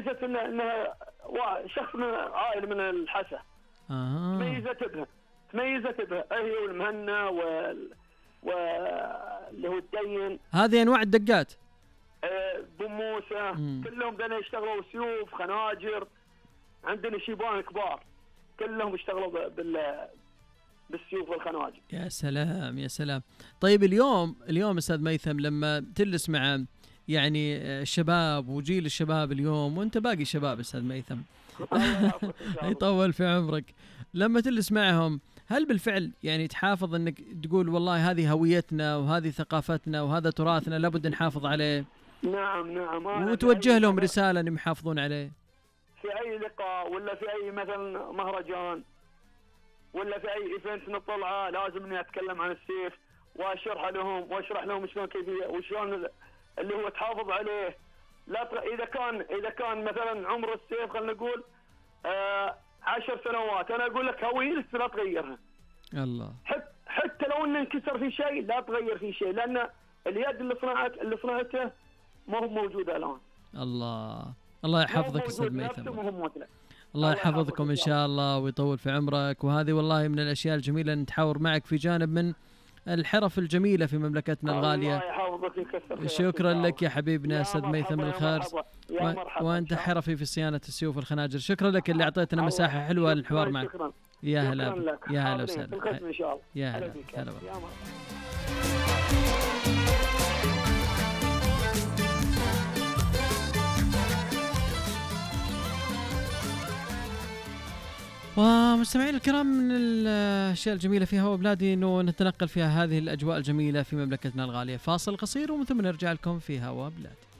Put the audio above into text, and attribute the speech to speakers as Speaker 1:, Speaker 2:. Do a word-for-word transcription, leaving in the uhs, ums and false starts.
Speaker 1: تميزت انها انها وا- شخص من عائله من الحسا.
Speaker 2: اها
Speaker 1: تميزت بها تميزت بها هي والمهنا وال واللي هو الدين.
Speaker 2: هذه انواع الدقات.
Speaker 1: آه، بو موسى
Speaker 2: مم.
Speaker 1: كلهم بدنا يشتغلوا سيوف خناجر. عندنا شيبان كبار كلهم اشتغلوا ب- بال بالسيوف والخناجر.
Speaker 2: يا سلام يا سلام. طيب اليوم اليوم استاذ ميثم لما تجلس مع يعني الشباب وجيل الشباب اليوم، وانت باقي شباب استاذ ميثم
Speaker 1: الله يعافيك إن شاء الله.
Speaker 2: يطول في عمرك، لما تجلس معهم هل بالفعل يعني تحافظ انك تقول والله هذه هويتنا وهذه ثقافتنا وهذا تراثنا لابد نحافظ عليه،
Speaker 1: نعم نعم. أنا
Speaker 2: وتوجه
Speaker 1: في
Speaker 2: لهم
Speaker 1: أي-
Speaker 2: رسالة انهم يحافظون عليه؟
Speaker 1: في اي لقاء ولا في اي مثلا مهرجان ولا في اي ايفنت نطلعه لازم اني اتكلم عن السيف واشرح لهم واشرح لهم شلون كيفيه وشلون اللي هو تحافظ عليه. لا ت- اذا كان اذا كان مثلا عمر السيف خلينا نقول آه عشر سنوات، انا اقول لك هويتك لا تغيرها.
Speaker 2: الله.
Speaker 1: حتى حتى لو انه انكسر في شيء لا تغير في شيء، لان اليد اللي صنعت اللي صنعته ما هو موجوده الان.
Speaker 2: الله الله يحفظك استاذ ميثم.
Speaker 1: نفسه ما هو موجود.
Speaker 2: الله
Speaker 1: الله يحفظك
Speaker 2: يحفظكم ان
Speaker 1: إن
Speaker 2: شاء الله ويطول في عمرك. وهذه والله من الاشياء الجميله ان نتحاور معك في جانب من الحرف الجميله في مملكتنا الغاليه.
Speaker 1: الله يحفظك ويكثر خيرك.
Speaker 2: شكرا لك يا حبيبنا
Speaker 1: يا
Speaker 2: استاذ
Speaker 1: مرحبا،
Speaker 2: ميثم
Speaker 1: يا
Speaker 2: الخارس،
Speaker 1: مرحبا، يا
Speaker 2: و...
Speaker 1: مرحبا
Speaker 2: وانت
Speaker 1: إن شاء الله.
Speaker 2: حرفي في صيانه السيوف والخناجر. شكرا لك اللي اعطيتنا
Speaker 1: الله-
Speaker 2: مساحه حلوه للحوار
Speaker 1: شكراً-
Speaker 2: معك.
Speaker 1: شكرا
Speaker 2: يا
Speaker 1: شكراً
Speaker 2: هلا
Speaker 1: لك.
Speaker 2: يا هلا
Speaker 1: حاضرين.
Speaker 2: وسهلا.
Speaker 1: في الخدمة ان شاء الله.
Speaker 2: يا
Speaker 1: هلا
Speaker 2: هلا
Speaker 1: بك.
Speaker 2: هلا
Speaker 1: يا مرحبا.
Speaker 2: ومستمعين الكرام، من الاشياء الجميله في هوا بلادي انه نتنقل فيها هذه الاجواء الجميله في مملكتنا الغاليه. فاصل قصير ومن ثم نرجع لكم في هوا بلادي.